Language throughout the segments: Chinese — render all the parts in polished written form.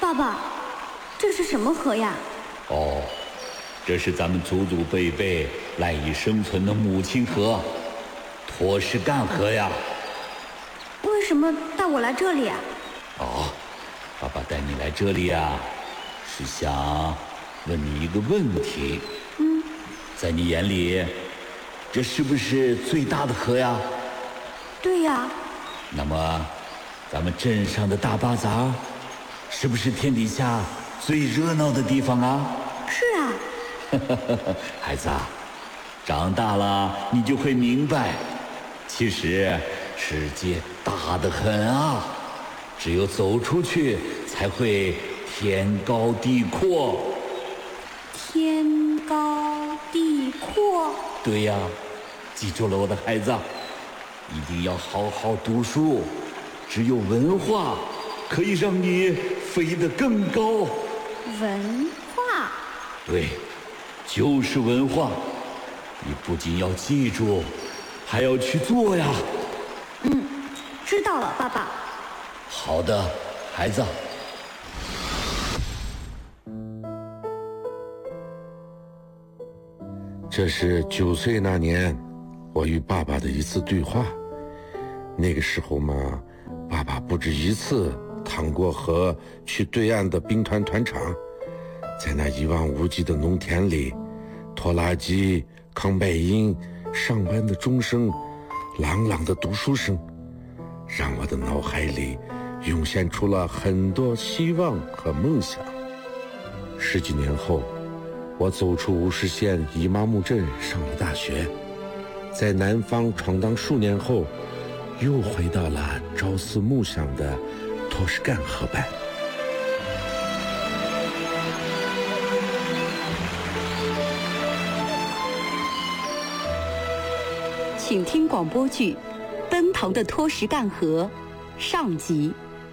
爸爸，这是什么河呀？ 哦，这是咱们祖祖辈辈赖以生存的母亲河——托什干河呀。 为什么带我来这里啊？ 哦，爸爸带你来这里啊，是想问你一个问题。在你眼里，这是不是最大的河呀？ 对呀。 那么，咱们镇上的大巴扎，是不是天底下最热闹的地方啊？ 是啊。 孩子啊，长大了你就会明白，其实世界大得很啊，只有走出去才会天高地阔。 天高地阔。 对呀，记住了我的孩子，一定要好好读书，只有文化可以让你飞得更高。 文化？ 对，就是文化。你不仅要记住，还要去做呀。 知道了，爸爸。 好的，孩子。 这是9岁那年，我与爸爸的一次对话。那个时候嘛，爸爸不止一次趟过河去对岸的兵团团场，在那一望无际的农田里，拖拉机、康拜音、上班的钟声、朗朗的读书声，让我的脑海里涌现出了很多希望和梦想。10几年后，我走出无实县伊玛目镇，上了大学，在南方闯荡数年后，又回到了朝思暮想的托什干河畔。 请听广播剧《奔腾的托什干河》上集。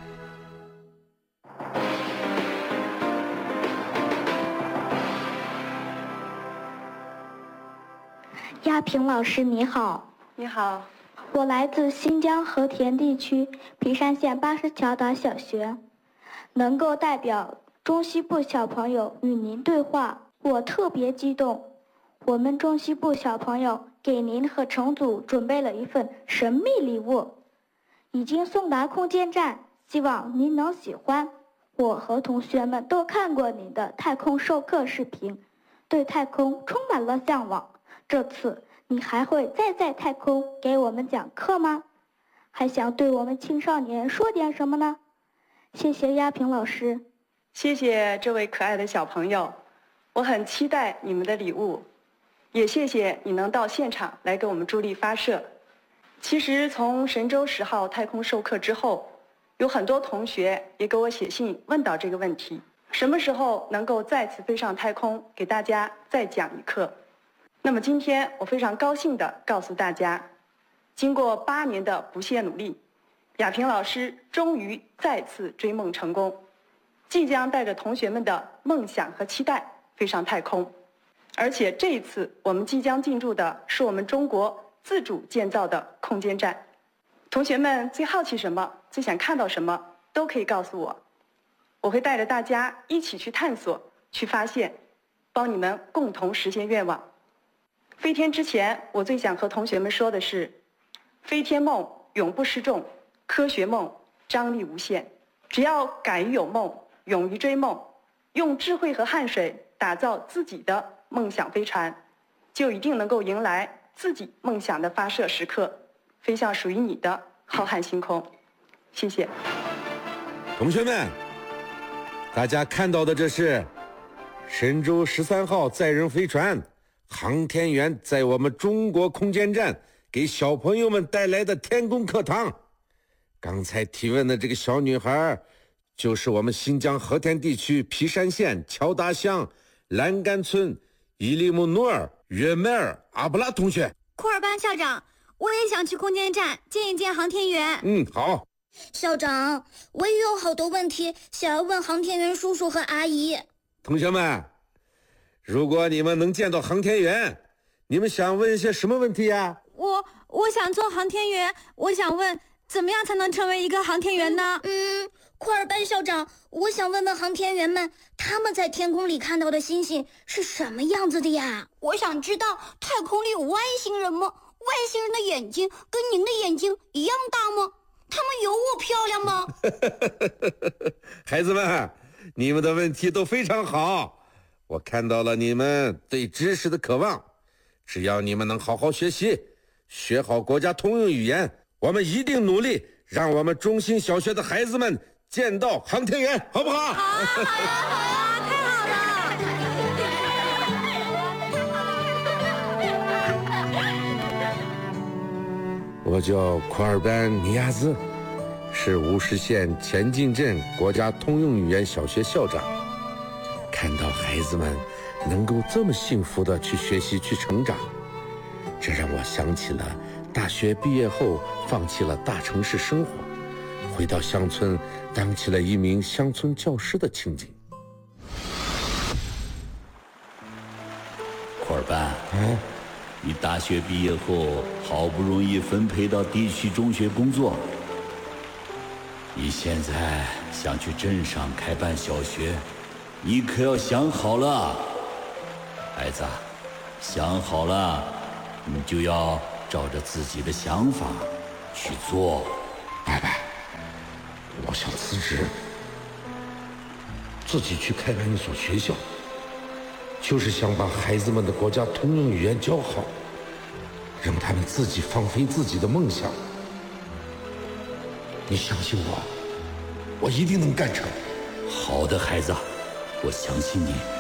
亚平老师你好。 你好。 我来自新疆和田地区皮山县80桥岛小学，能够代表中西部小朋友与您对话，我特别激动。我们中西部小朋友给您和成组准备了一份神秘礼物，已经送达空间站，希望您能喜欢。我和同学们都看过您的太空授课视频，对太空充满了向往。这次你还会再在太空给我们讲课吗？还想对我们青少年说点什么呢？谢谢亚平老师。 谢谢这位可爱的小朋友，我很期待你们的礼物，也谢谢你能到现场来给我们助力发射。其实从神舟10号太空授课之后，有很多同学也给我写信问到这个问题，什么时候能够再次飞上太空，给大家再讲一课。那么今天我非常高兴地告诉大家，经过8年的不懈努力，亚平老师终于再次追梦成功，即将带着同学们的梦想和期待飞上太空。而且这一次我们即将进驻的是我们中国自主建造的空间站。同学们最好奇什么，最想看到什么，都可以告诉我，我会带着大家一起去探索，去发现，帮你们共同实现愿望。飞天之前，我最想和同学们说的是，飞天梦永不失重，科学梦张力无限。只要敢于有梦，勇于追梦，用智慧和汗水打造自己的梦想飞船，就一定能够迎来自己梦想的发射时刻，飞向属于你的浩瀚星空。谢谢。 同学们，大家看到的这是神舟13号载人飞船航天员在我们中国空间站给小朋友们带来的天宫课堂。刚才提问的这个小女孩，就是我们新疆和田地区皮山县乔达乡栏杆村伊利姆努尔约迈尔阿布拉同学。 库尔班校长，我也想去空间站见一见航天员。 好。 校长，我也有好多问题想要问航天员叔叔和阿姨。 同学们，如果你们能见到航天员，你们想问一些什么问题呀？ 我想做航天员，我想问怎么样才能成为一个航天员呢？ 库尔班校长，我想问问航天员们，他们在天空里看到的星星是什么样子的呀？ 我想知道太空里有外星人吗？外星人的眼睛跟您的眼睛一样大吗？他们有我漂亮吗？ 孩子们，你们的问题都非常好，我看到了你们对知识的渴望。只要你们能好好学习，学好国家通用语言，我们一定努力让我们中心小学的孩子们见到航天员，好不好？ 好啊，太好了！ 我叫库尔班尼亚兹，是乌什县前进镇国家通用语言小学校长。看到孩子们能够这么幸福地去学习去成长，这让我想起了大学毕业后放弃了大城市生活，回到乡村当起了一名乡村教师的情景。 库尔班，你大学毕业后好不容易分配到地区中学工作，你现在想去镇上开办小学，你可要想好了，孩子，想好了，你就要照着自己的想法去做。 爸爸，我想辞职，自己去开办一所学校，就是想把孩子们的国家通用语言教好，让他们自己放飞自己的梦想。你相信我，我一定能干成。 好的，孩子，我相信你。